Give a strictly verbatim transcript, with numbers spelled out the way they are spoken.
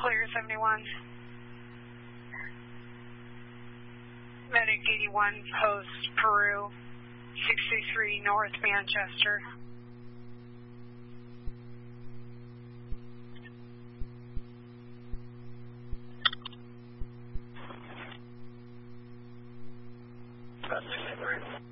Clear seventy-one. Medic eighty-one, Post Peru, six two three North Manchester. six two three.